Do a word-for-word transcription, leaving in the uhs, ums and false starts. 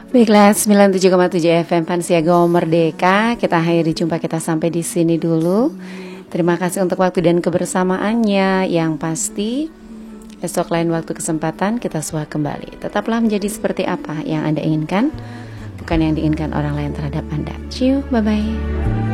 Baiklah, sembilan puluh tujuh koma tujuh F M Pansiago Merdeka. Kita akhiri jumpa kita sampai di sini dulu. Terima kasih untuk waktu dan kebersamaannya. Yang pasti esok lain waktu kesempatan kita suah kembali. Tetaplah menjadi seperti apa yang Anda inginkan, bukan yang diinginkan orang lain terhadap Anda. Ciao, bye-bye.